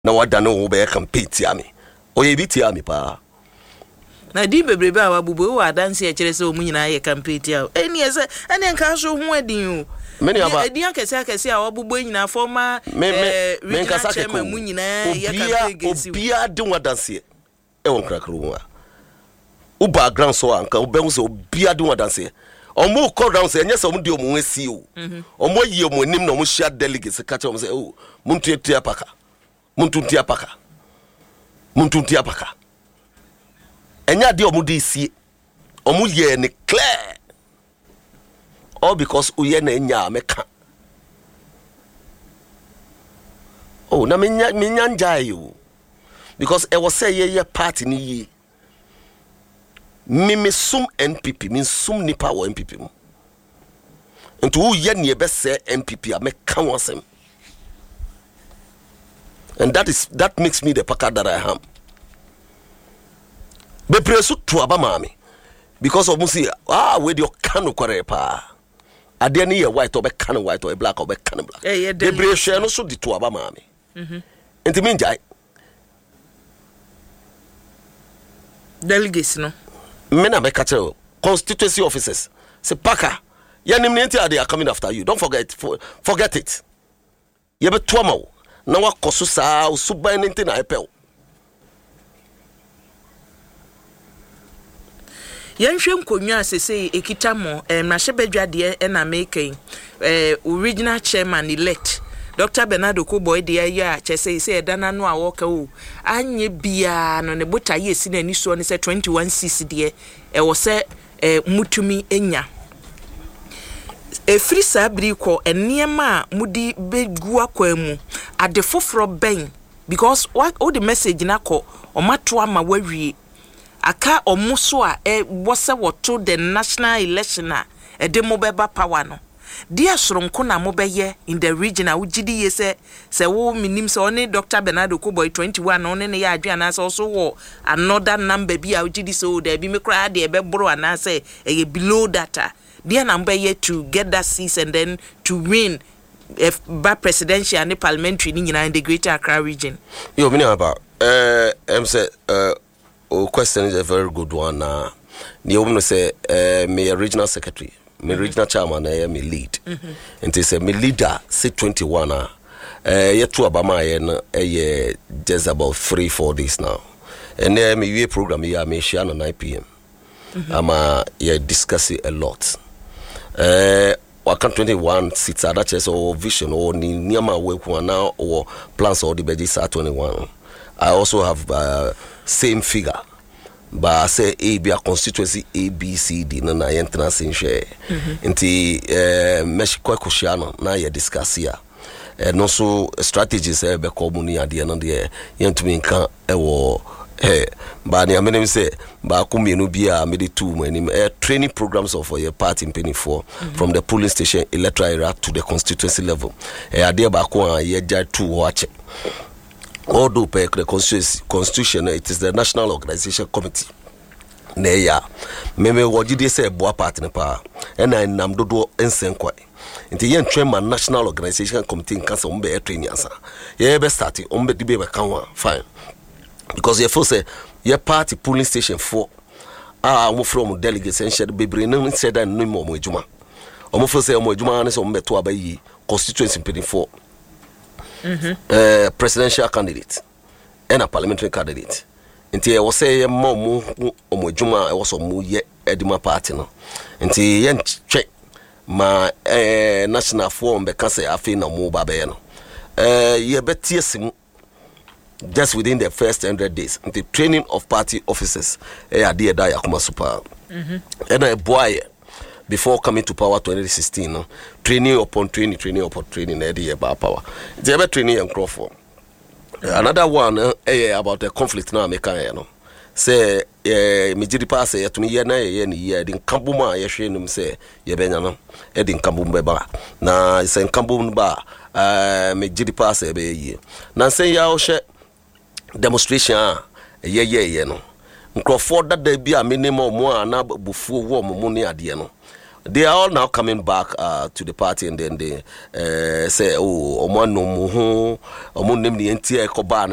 na wada no be campaign tia me oye bi tia me pa na di bebrebe a wabubo wa dance e kire se o munyina ye campaign tia eni ese eni nka so ho adin o many aba edi akese a wabubo nyina former regional chairman munyina ye campaign gesi obia de wadanse e won krakro u background so anka obehu se obia de wadanse omo call down say nyesa omo de omo wesi o omo yi omo nim na omo share delegates ka tell omo say oh muntu apaka enya de omo de sie omo ye ne clear all because uye na enya meka oh na menya njai o because e was say ye party ni yi me sum NPP me sum nipa wo NPP mu ntu uye ne be say NPP a meka wasem. And that makes me the paka that I am. Be presu to abamami because of musi we your kanu kware pa. Ade ne ye white or be kanu white or black or be kanu black. Be presu no so di to abamami. Enti minjai delegates no. Me na be catch constituency officers. Say paka ya nimnenti they are coming after you. Don't forget it. Ye be twama na wakoso saa usuban nti na epel yanhwe nkonwa asese ekita mo mrahebedwade e na making original chairman elect Dr. Bernardo Kuboy de ya chese se dana no awoka o anye bia no ne bota ye si na ni so ne se 21 cc de e wo se mutumi enya efri sabri ko eniema mudi begua kwamu ade foforo ben because what all the message na ko omato ama wawie aka omuso a wose woto the national election a de mobeba power no dia soronko na mobeye in the region a ugidi ye se wo minim se oni Dr. Bernardo Kuboy 21 oni ne ya adwa na se also wo another number bi a ugidi so there bi me kra de be boro ana se below data their number here to get that seat and then to win by presidential and parliamentary in the Greater Accra region. Yo, me about say question is a very good one. The woman say me a regional secretary, me regional chairman, me lead. And they say me leader say 21 yet to Obama just about 3-4 days now. And then me program here me share on 9 p.m. Discuss it a lot. Wakan 21 seats are that or vision or niyama weku now or plans or the budget 21. I also have same figure, but I say A be a constituency A B C D na entrance in share. Inti mesh kwa kushano na ye discuss here. And also strategies be komuni ade na de yentumi nka ewo but I mean say ba kumienu bia me de two many training programs of your party in Penny 4 from the polling station electoral area to the constituency level ade ba ko ye ja two watch all do pe the constitution it is the National Organization Committee na ya me wojide say boa party ne pa na nam dodo ensenkwai nti yen chairman National Organization Committee in council umbe training ansa ye be start umbe dibe be kanwa fine. Because you feel say your party polling station 4 mo from delegates and shed bebre no said that no more ejuma omo feel say omo ejuma na so mbeto abayi constituency in Penny 4 presidential candidate and a parliamentary candidate nti e wo say omo ejuma e wo so mo ye edima party no nti yen check ma national forum be kase afi na mo ba be no ye betiesim just within the first 100 days the training of party officers dear Yakuma Super and a boy before coming to power 2016 no? training upon training about power they ever training and Crawford another one about the conflict now make say mijiri pass to me ye din kambuma ye hwenum say ye benya no e din kambum beba na say kambum ba mijiri pass e be ye na say ya o hwe demonstration ye no Crawford that they be a minimum more na bufu wo mo ne ade no they are all now coming back to the party and then they say oh omo no mu ho omo nem ne ntia ekoba